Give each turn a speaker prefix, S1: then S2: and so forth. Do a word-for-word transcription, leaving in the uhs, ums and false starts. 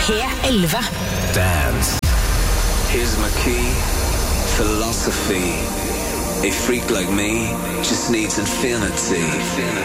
S1: P elleve.
S2: Dance.
S3: Here's my key. Philosophy. A freak like me just needs infinity.